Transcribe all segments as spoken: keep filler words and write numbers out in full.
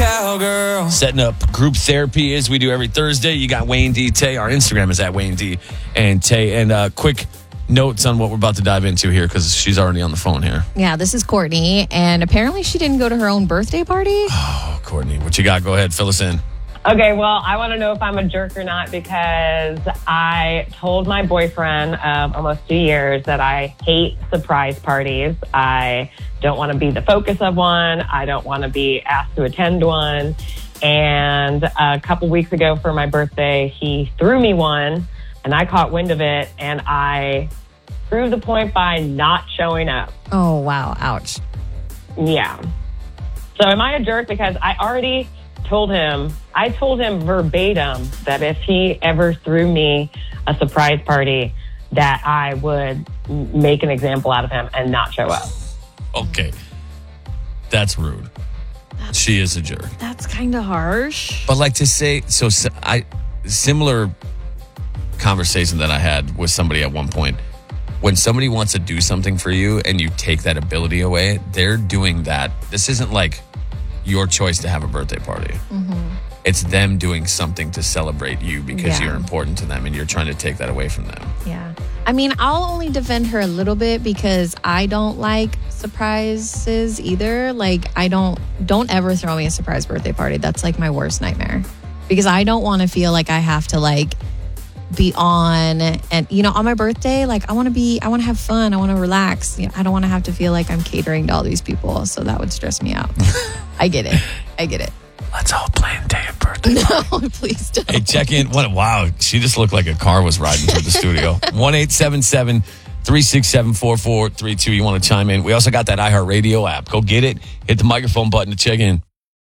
cowgirl. Setting up group therapy as we do every Thursday. You got Wayne D. Tay. Our Instagram is at Wayne D. and Tay. And uh, quick notes on what we're about to dive into here because she's already on the phone here. Yeah, this is Courtney. And apparently she didn't go to her own birthday party. Oh, Courtney, what you got? Go ahead, fill us in. Okay, well, I want to know if I'm a jerk or not because I told my boyfriend of almost two years that I hate surprise parties. I don't want to be the focus of one. I don't want to be asked to attend one. And a couple weeks ago for my birthday, he threw me one, and I caught wind of it, and I proved the point by not showing up. Oh, wow. Ouch. Yeah. So am I a jerk? Because I already told him, I told him verbatim that if he ever threw me a surprise party, that I would make an example out of him and not show up. Okay. That's rude. That's, she is a jerk. That's kind of harsh. But like to say, so I, similar conversation that I had with somebody at one point, when somebody wants to do something for you and you take that ability away, they're doing that. This isn't like your choice to have a birthday party. Mm-hmm. It's them doing something to celebrate you because yeah. you're important to them and you're trying to take that away from them. Yeah. I mean, I'll only defend her a little bit because I don't like surprises either. Like, I don't, don't ever throw me a surprise birthday party. That's like my worst nightmare because I don't want to feel like I have to like be on and, you know, on my birthday, like I want to be, I want to have fun. I want to relax. You know, I don't want to have to feel like I'm catering to all these people. So that would stress me out. I get it. I get it. Let's all plan day of birthday. No, please don't. Hey, check in. What? Wow, she just looked like a car was riding through the studio. one eight seven seven, three six seven, four four three two. You want to chime in? We also got that iHeartRadio app. Go get it. Hit the microphone button to check in.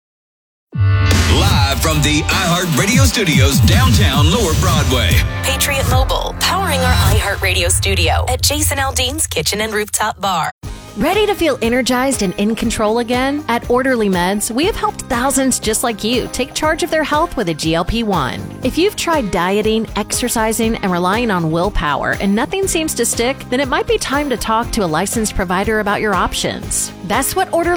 Live from the iHeartRadio studios, downtown Lower Broadway. Patriot Mobile, powering our iHeartRadio studio at Jason Aldean's Kitchen and Rooftop Bar. Ready to feel energized and in control again? At Orderly Meds, we have helped thousands just like you take charge of their health with a G L P one. If you've tried dieting, exercising, and relying on willpower and nothing seems to stick, then it might be time to talk to a licensed provider about your options. That's what Orderly